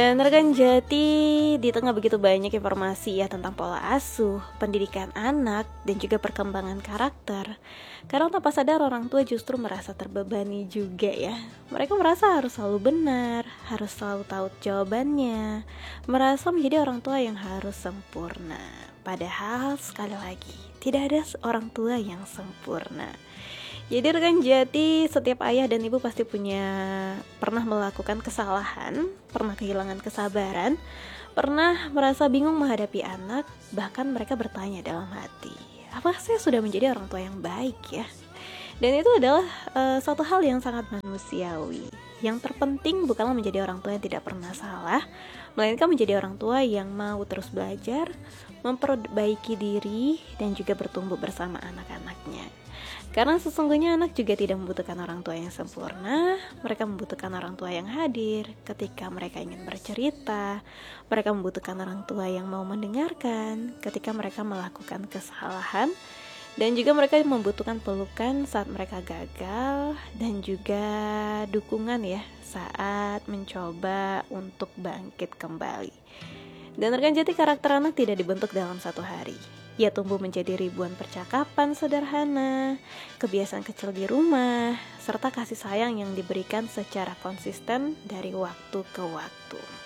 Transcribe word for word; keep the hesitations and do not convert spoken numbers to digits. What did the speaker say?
Dan rekan Jati, di tengah begitu banyak informasi ya tentang pola asuh, pendidikan anak, dan juga perkembangan karakter, kadang tanpa sadar orang tua justru merasa terbebani juga ya. Mereka merasa harus selalu benar, harus selalu tahu jawabannya, merasa menjadi orang tua yang harus sempurna. Padahal sekali lagi, tidak ada orang tua yang sempurna. Jadi rekan Jati, setiap ayah dan ibu pasti punya pernah melakukan kesalahan, pernah kehilangan kesabaran, pernah merasa bingung menghadapi anak, bahkan mereka bertanya dalam hati, apakah saya sudah menjadi orang tua yang baik ya? Dan itu adalah uh, satu hal yang sangat manusiawi. Yang terpenting bukanlah menjadi orang tua yang tidak pernah salah, melainkan menjadi orang tua yang mau terus belajar, memperbaiki diri, dan juga bertumbuh bersama anak-anaknya. Karena sesungguhnya anak juga tidak membutuhkan orang tua yang sempurna. Mereka membutuhkan orang tua yang hadir ketika mereka ingin bercerita. Mereka membutuhkan orang tua yang mau mendengarkan ketika mereka melakukan kesalahan. Dan juga mereka membutuhkan pelukan saat mereka gagal. Dan juga dukungan ya saat mencoba untuk bangkit kembali. Dan rekan Jati, karakter anak tidak dibentuk dalam satu hari. Ia tumbuh menjadi ribuan percakapan sederhana, kebiasaan kecil di rumah, serta kasih sayang yang diberikan secara konsisten dari waktu ke waktu.